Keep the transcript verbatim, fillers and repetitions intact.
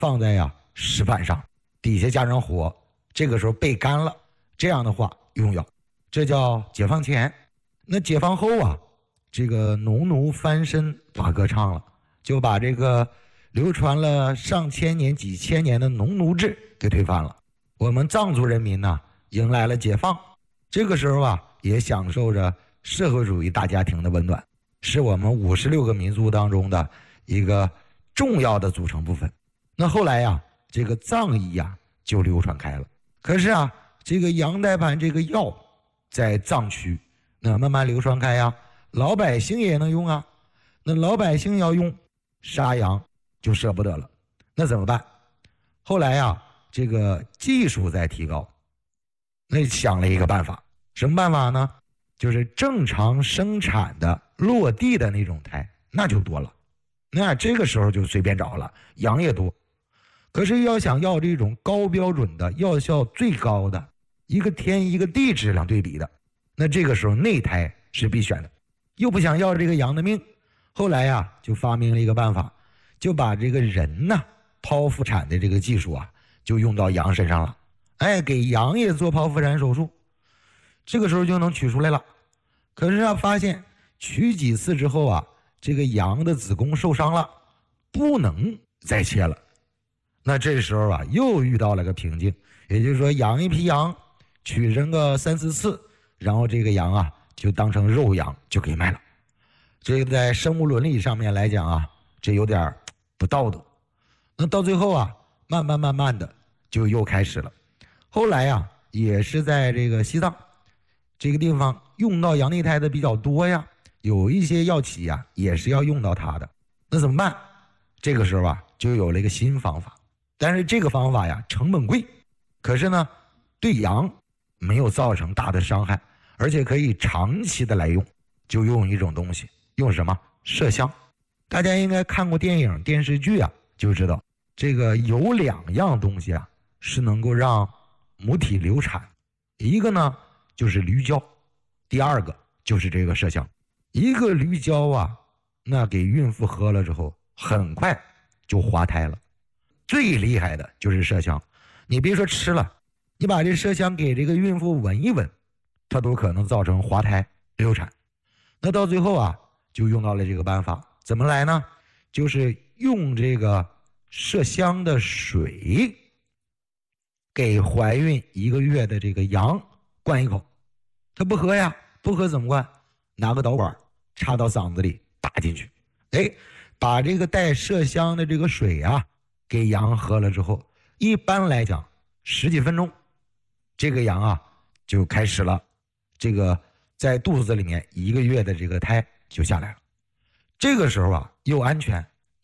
放在呀石板上，底下加上火，这个时候备干了，这样的话用药，这叫解放前。那解放后啊，这个农奴翻身把歌唱了，就把这个流传了上千年几千年的农奴制给推翻了，我们藏族人民呢迎来了解放。这个时候啊，也享受着社会主义大家庭的温暖，是我们五十六个民族当中的一个重要的组成部分。那后来呀，这个藏医呀就流传开了。可是啊，这个羊胎盘这个药在藏区那慢慢流传开呀，老百姓也能用啊。那老百姓要用，杀羊就舍不得了，那怎么办？后来呀，这个技术在提高，那想了一个办法。什么办法呢？就是正常生产的落地的那种胎那就多了，那这个时候就随便找了，羊也多。可是要想要这种高标准的药效最高的一个天一个地质量对比的，那这个时候内胎是必选的，又不想要这个羊的命。后来呀、啊、就发明了一个办法，就把这个人呢剖腹产的这个技术啊就用到羊身上了。哎，给羊也做剖腹产手术，这个时候就能取出来了。可是啊，发现取几次之后啊，这个羊的子宫受伤了，不能再切了。那这时候啊，又遇到了个瓶颈，也就是说，养一批羊，取上个三四次，然后这个羊啊，就当成肉羊就给卖了。这个在生物伦理上面来讲啊，这有点不道德。那到最后啊，慢慢慢慢的就又开始了。后来啊，也是在这个西藏这个地方用到羊内胎的比较多呀，有一些药企啊也是要用到它的。那怎么办？这个时候啊，就有了一个新方法。但是这个方法呀，成本贵，可是呢，对羊没有造成大的伤害，而且可以长期的来用。就用一种东西，用什么？麝香。大家应该看过电影、电视剧啊，就知道这个有两样东西啊，是能够让母体流产。一个呢就是驴胶，第二个就是这个麝香。一个驴胶啊，那给孕妇喝了之后，很快就滑胎了。最厉害的就是麝香，你别说吃了，你把这麝香给这个孕妇闻一闻，它都可能造成滑胎流产。那到最后啊，就用到了这个办法，怎么来呢？就是用这个麝香的水给怀孕一个月的这个羊灌一口，他不喝呀，不喝怎么灌？拿个导管插到嗓子里打进去，哎，把这个带麝香的这个水啊给羊喝了之后，一般来讲十几分钟，这个羊啊就开始了这个在肚子里面一个月的这个胎就下来了。这个时候啊又安全